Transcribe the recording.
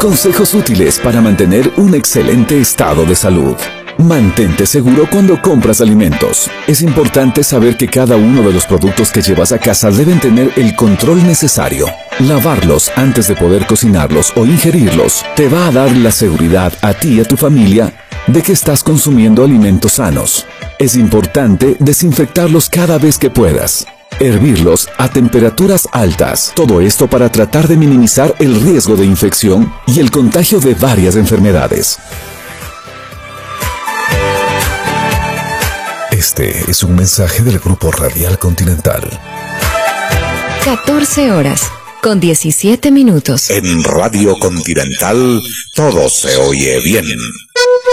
Consejos útiles para mantener un excelente estado de salud. Mantente seguro cuando compras alimentos. Es importante saber que cada uno de los productos que llevas a casa deben tener el control necesario. Lavarlos antes de poder cocinarlos o ingerirlos te va a dar la seguridad a ti y a tu familia de que estás consumiendo alimentos sanos. Es importante desinfectarlos cada vez que puedas. Hervirlos a temperaturas altas. Todo esto para tratar de minimizar el riesgo de infección y el contagio de varias enfermedades. Este es un mensaje del Grupo Radial Continental. 14 horas, con 17 minutos. En Radio Continental, todo se oye bien.